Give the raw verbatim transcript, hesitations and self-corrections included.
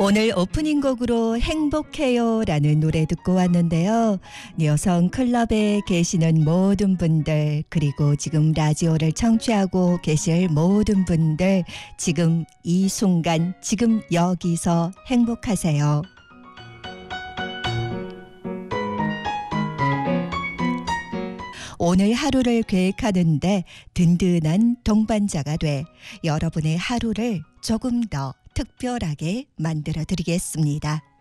오늘 오프닝 곡으로 행복해요라는 노래 듣고 왔는데요. 여성 클럽에 계시는 모든 분들, 그리고 지금 라디오를 청취하고 계실 모든 분들, 지금 이 순간, 지금 여기서 행복하세요. 오늘 하루를 계획하는데 든든한 동반자가 돼 여러분의 하루를 조금 더 특별하게 만들어 드리겠습니다.